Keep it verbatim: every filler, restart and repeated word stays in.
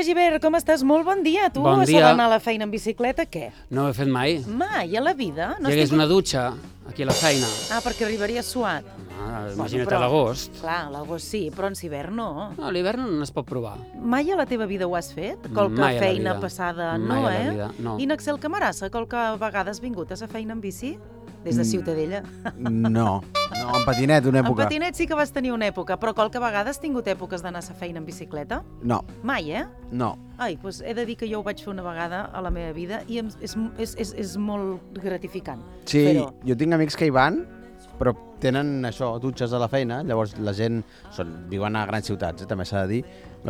Gibert, com estàs? Molt bon dia. Tu Bon has dia. d'anar a la feina en bicicleta, què? No ho he fet mai. Mai a la vida? No Hi hagués estic- una dutxa aquí a la feina. Ah, perquè arribaries suat. Ah, Bueno, imagina't però- a l'agost. Clar, a l'agost sí, però en hivern no. No, a l'hivern no es pot provar. Mai a la teva vida ho has fet? Qualque Mai a la feina vida. passada, Mai no, a la eh? vida, no. I Naxel Camarassa, qualque vegada has vingut a la feina en bici? Des de Mm. Ciutadella. No, no, en patinet una En època. patinet sí que vas tenir una època, però qualque vegada has tingut èpoques d'anar a la feina en bicicleta? No, Mai, eh? no. Ai, doncs he de dir que jo ho vaig fer una vegada a la meva vida i em- és, és, és, és molt gratificant Sí, fer-ho. jo tinc amics que hi van, però tenen això, dutxes a la feina, llavors la gent són, viuen a grans ciutats, eh, també s'ha de dir,